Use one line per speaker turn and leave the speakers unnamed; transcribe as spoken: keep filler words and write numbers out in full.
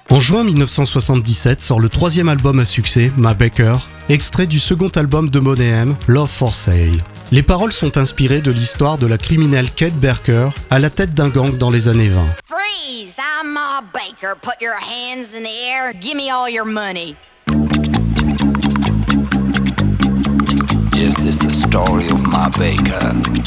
En juin mille neuf cent soixante-dix-sept sort le troisième album à succès, Ma Baker, extrait du second album de Boney M, Love for Sale. Les paroles sont inspirées de l'histoire de la criminelle Kate Barker à la tête d'un gang dans les années vingt.
Freeze! I'm Ma Baker. Put your hands in the air. Give me all your money.
This is the story of Ma Baker.